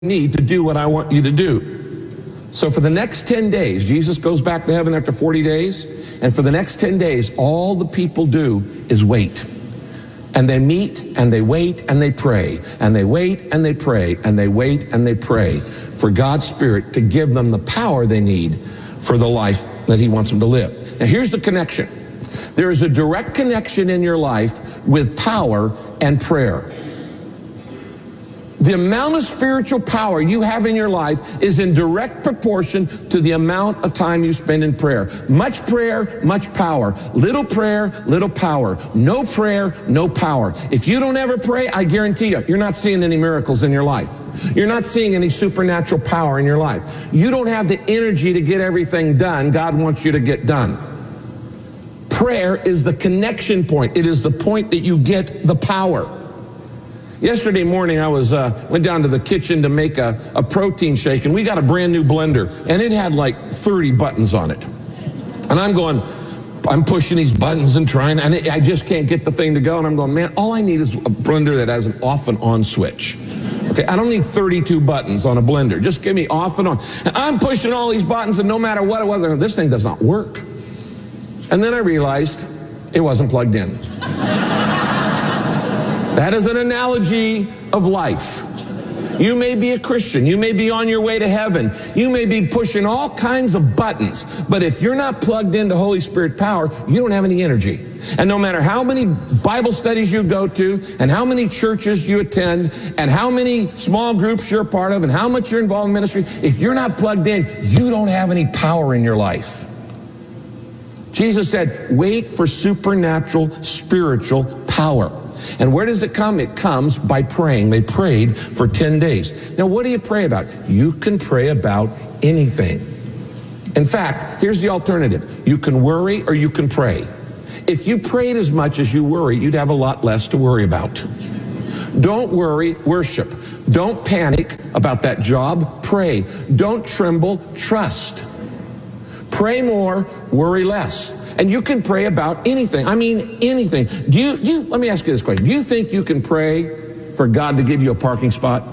need to do what I want you to do. So for the next 10 days, Jesus goes back to heaven after 40 days, and for the next 10 days, all the people do is wait. And they meet, and they wait, and they pray, and they wait, and they pray, and they wait, and they pray for God's Spirit to give them the power they need for the life that He wants them to live. Now here's the connection. There is a direct connection in your life with power and prayer. The amount of spiritual power you have in your life is in direct proportion to the amount of time you spend in prayer. Much prayer, much power. Little prayer, little power. No prayer, no power. If you don't ever pray, I guarantee you, you're not seeing any miracles in your life. You're not seeing any supernatural power in your life. You don't have the energy to get everything done God wants you to get done. Prayer is the connection point. It is the point that you get the power. Yesterday morning, I went down to the kitchen to make a protein shake, and we got a brand new blender, and it had like 30 buttons on it. And I'm pushing these buttons and trying, and I just can't get the thing to go. And I'm going, man, all I need is a blender that has an off and on switch. Okay, I don't need 32 buttons on a blender. Just give me off and on. And I'm pushing all these buttons, and no matter what it was, this thing does not work. And then I realized it wasn't plugged in. That is an analogy of life. You may be a Christian. You may be on your way to heaven. You may be pushing all kinds of buttons. But if you're not plugged into Holy Spirit power, you don't have any energy. And no matter how many Bible studies you go to, and how many churches you attend, and how many small groups you're a part of, and how much you're involved in ministry, if you're not plugged in, you don't have any power in your life. Jesus said, wait for supernatural spiritual power. And where does it come? It comes by praying. They prayed for 10 days. Now, what do you pray about? You can pray about anything. In fact, here's the alternative. You can worry or you can pray. If you prayed as much as you worry, you'd have a lot less to worry about. Don't worry, worship. Don't panic about that job, pray. Don't tremble, trust. Pray more, worry less. And you can pray about anything. I mean, anything. Let me ask you this question. Do you think you can pray for God to give you a parking spot?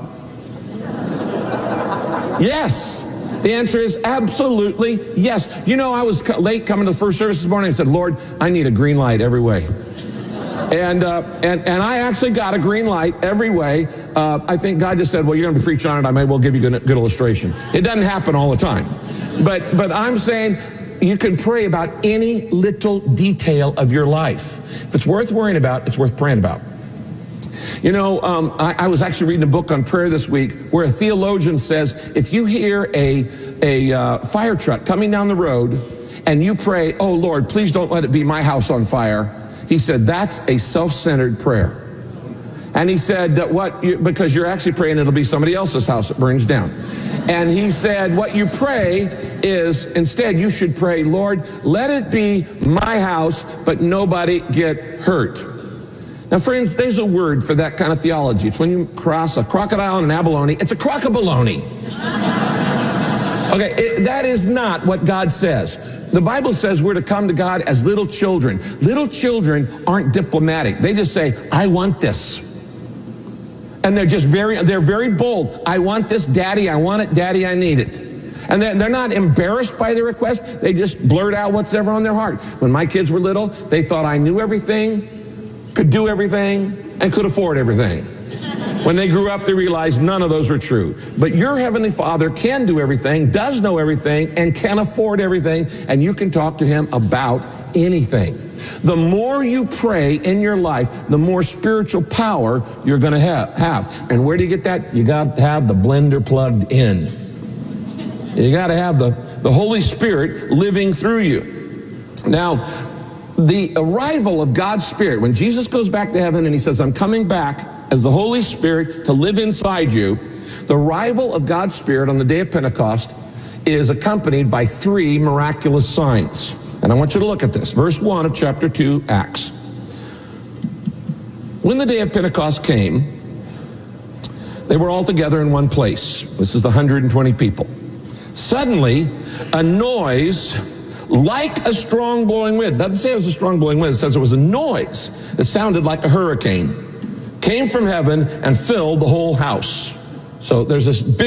Yes. The answer is absolutely yes. You know, I was late coming to the first service this morning. I said, Lord, I need a green light every way. And I actually got a green light every way. I think God just said, well, you're going to be preaching on it. I may well give you a good illustration. It doesn't happen all the time. But I'm saying, you can pray about any little detail of your life. If it's worth worrying about, it's worth praying about. You know, I was actually reading a book on prayer this week where a theologian says, if you hear a fire truck coming down the road and you pray, oh Lord, please don't let it be my house on fire. He said, that's a self-centered prayer. And he said, because you're actually praying it'll be somebody else's house that burns down. And he said, what you pray is, instead you should pray, Lord, let it be my house, but nobody get hurt. Now, friends, there's a word for that kind of theology. It's when you cross a crocodile and an abalone. It's a crock-a-baloney. Okay, that is not what God says. The Bible says we're to come to God as little children. Little children aren't diplomatic. They just say, I want this. And they're very bold. I want this, Daddy, I want it, Daddy, I need it. And they're not embarrassed by the request. They just blurt out what's ever on their heart. When my kids were little, they thought I knew everything, could do everything, and could afford everything. When they grew up, they realized none of those were true. But your Heavenly Father can do everything, does know everything, and can afford everything, and you can talk to Him about anything. The more you pray in your life, the more spiritual power you're going to have. And where do you get that? You got to have the blender plugged in. You got to have the Holy Spirit living through you. Now, the arrival of God's Spirit, when Jesus goes back to heaven and He says, I'm coming back as the Holy Spirit to live inside you, the arrival of God's Spirit on the day of Pentecost is accompanied by 3 miraculous signs. And I want you to look at this. Verse 1 of chapter 2, Acts. When the day of Pentecost came, they were all together in one place. This is the 120 people. Suddenly, a noise like a strong blowing wind. It doesn't say it was a strong blowing wind. It says it was a noise that sounded like a hurricane. Came from heaven and filled the whole house. So there's this big